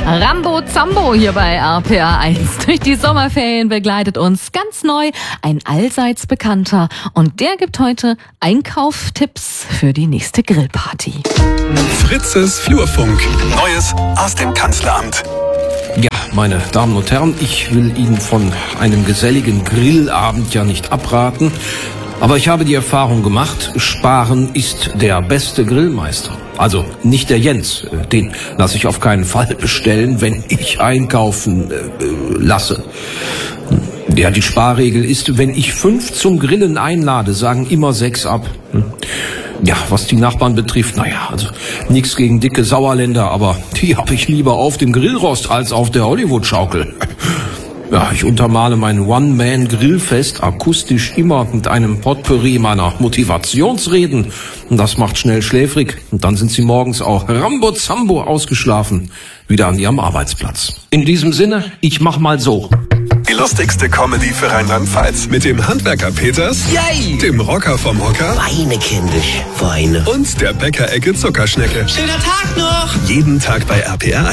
Rambo Zambo hier bei RPA 1. Durch die Sommerferien begleitet uns ganz neu ein allseits Bekannter. Und der gibt heute Einkaufstipps für die nächste Grillparty. Fritzes Flurfunk. Neues aus dem Kanzleramt. Ja, meine Damen und Herren, ich will Ihnen von einem geselligen Grillabend ja nicht abraten. Aber ich habe die Erfahrung gemacht, Sparen ist der beste Grillmeister. Also nicht der Jens, den lasse ich auf keinen Fall bestellen, wenn ich einkaufen lasse. Ja, die Sparregel ist, wenn ich 5 zum Grillen einlade, sagen immer 6 ab. Ja, was die Nachbarn betrifft, naja, also nichts gegen dicke Sauerländer, aber die habe ich lieber auf dem Grillrost als auf der Hollywood-Schaukel. Ja, ich untermale mein One-Man-Grillfest akustisch immer mit einem Potpourri meiner Motivationsreden. Und das macht schnell schläfrig. Und dann sind Sie morgens auch Rambo-Zambo ausgeschlafen, wieder an Ihrem Arbeitsplatz. In diesem Sinne, ich mach mal so. Die lustigste Comedy für Rheinland-Pfalz. Mit dem Handwerker Peters, Yay! dem Rocker vom Hocker Weine, kindisch, Weine. und der Bäckerecke Zuckerschnecke. Schöner Tag noch! Jeden Tag bei RPR 1.